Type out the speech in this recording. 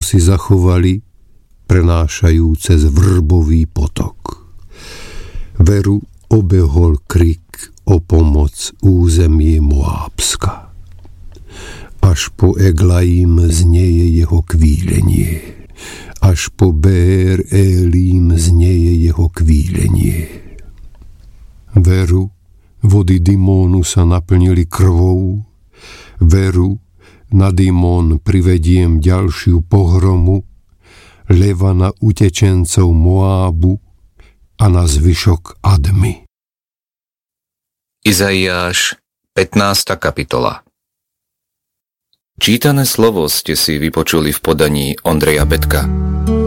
si zachovali, prenášajú cez vrbový potok. Veru obehol krik o pomoc územie Moábska. Až po Eglaim znieje jeho kvílenie, až po Bér Elim znieje jeho kvílenie. Veru, vody Dimónu sa naplnili krvou, veru, na Dimón privediem ďalšiu pohromu, leva na utečencov Moábu a na zvyšok Admy. Izaiáš, 15. kapitola. Čítané slovo ste si vypočuli v podaní Ondreja Betka.